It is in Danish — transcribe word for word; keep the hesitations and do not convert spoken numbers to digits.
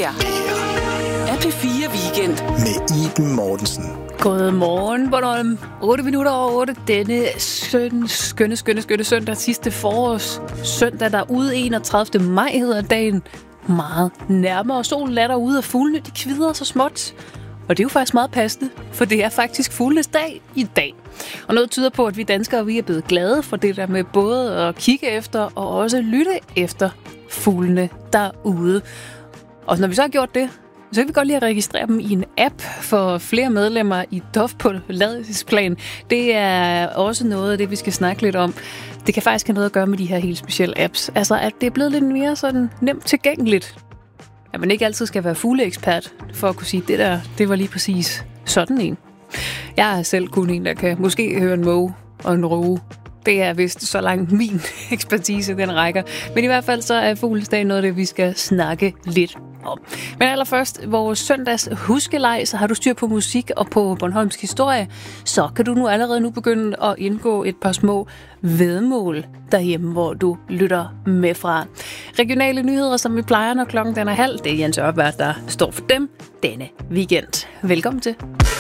her er P fire Weekend med Iben Mortensen. Godmorgen, Bornholm. otte minutter over otte. Denne søn, skønne, skønne, skønne søndag, sidste forårs søndag, der er ude enogtredivte maj, hedder dagen. Meget nærmere. Solen er derude, og fuglene, de kvidrer så småt. Og det er jo faktisk meget passende, for det er faktisk fuglenes dag i dag. Og noget tyder på, at vi danskere vi er blevet glade for det der med både at kigge efter og også lytte efter fuglene derude. Og når vi så har gjort det, så kan vi godt lige registrere dem i en app for flere medlemmer i D O F på ladelsesplan. Det er også noget af det, vi skal snakke lidt om. Det kan faktisk have noget at gøre med de her helt specielle apps. Altså, at det er blevet lidt mere sådan nemt tilgængeligt. At man ikke altid skal være fugleekspert for at kunne sige, det der, det var lige præcis sådan en. Jeg er selv kun en, der kan måske høre en måge og en råge. Det er vist så langt min ekspertise, den rækker. Men i hvert fald så er fuglesdag noget af det, vi skal snakke lidt om. Men allerførst, vores søndags huskelej, så har du styr på musik og på Bornholmsk historie, så kan du nu allerede nu begynde at indgå et par små væddemål derhjemme, hvor du lytter med fra. Regionale nyheder, som vi plejer, når klokken den er halv, det er Jens Ørberg, der står for dem denne weekend. Velkommen til.